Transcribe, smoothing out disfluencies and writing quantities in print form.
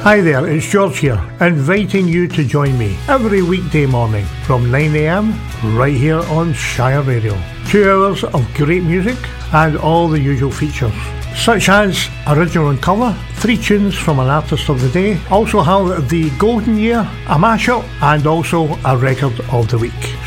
Hi there, it's George here, inviting you to join me every weekday morning from 9am right here on Shire Radio. 2 hours of great music and all the usual features, such as original and cover, 3 tunes from an artist of the day, also have the golden year, a mashup, and also a record of the week.